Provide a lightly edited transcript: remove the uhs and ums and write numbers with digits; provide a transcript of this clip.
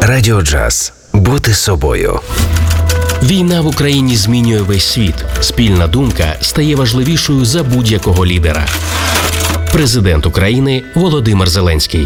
Радіо Джаз. Бути собою. Війна в Україні змінює весь світ. Спільна думка стає важливішою за будь-якого лідера. Президент України Володимир Зеленський.